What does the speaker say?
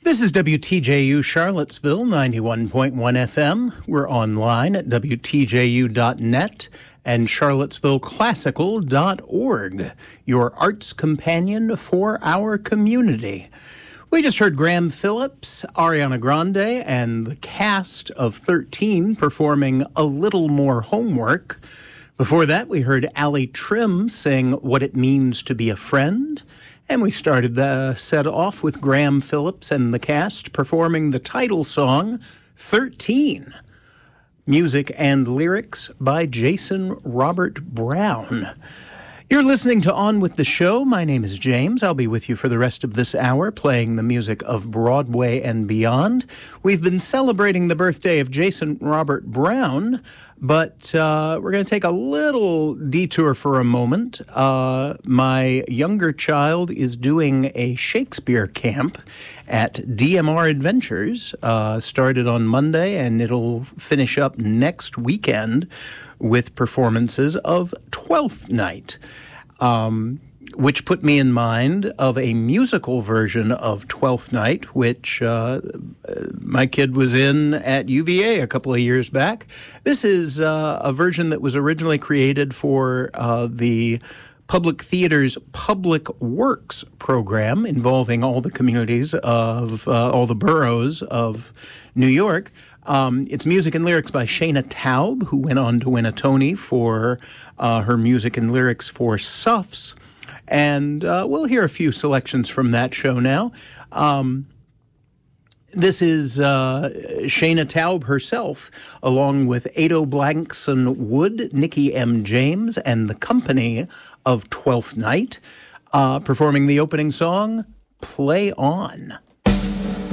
This is WTJU Charlottesville, 91.1 FM. We're online at WTJU.net and CharlottesvilleClassical.org, your arts companion for our community. We just heard Graham Phillips, Ariana Grande, and the cast of 13 performing A Little More Homework. Before that, we heard Allie Trim sing What It Means to Be a Friend. And we started the set off with Graham Phillips and the cast performing the title song, 13. Music and lyrics by Jason Robert Brown. You're listening to On With the Show. My name is James. I'll be with you for the rest of this hour, playing the music of Broadway and beyond. We've been celebrating the birthday of Jason Robert Brown, but we're going to take a little detour for a moment. My younger child is doing a Shakespeare camp at DMR Adventures. Started on Monday, and it'll finish up next weekend with performances of Twelfth Night, which put me in mind of a musical version of Twelfth Night, which my kid was in at UVA a couple of years back. This is a version that was originally created for the Public Theater's Public Works program, involving all the communities of all the boroughs of New York. It's music and lyrics by Shana Taub, who went on to win a Tony for her music and lyrics for Suffs. And we'll hear a few selections from that show now. This is Shana Taub herself, along with Ado Blankson Wood, Nikki M. James, and the company of Twelfth Night, performing the opening song, Play On.